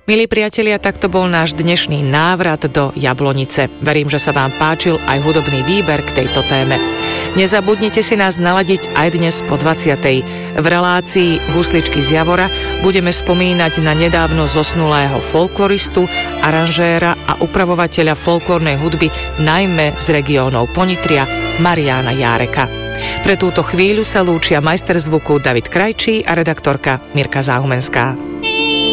Milí priatelia, takto bol náš dnešný návrat do Jablonice. Verím, že sa vám páčil aj hudobný výber k tejto téme. Nezabudnite si nás naladiť aj dnes po 20. V relácii Husličky z Javora budeme spomínať na nedávno zosnulého folkloristu, aranžéra a upravovateľa folklórnej hudby najmä z regiónov Ponitria Mariána Járeka. Pre túto chvíľu sa lúčia majster zvuku David Krajčí a redaktorka Mirka Záhumenská.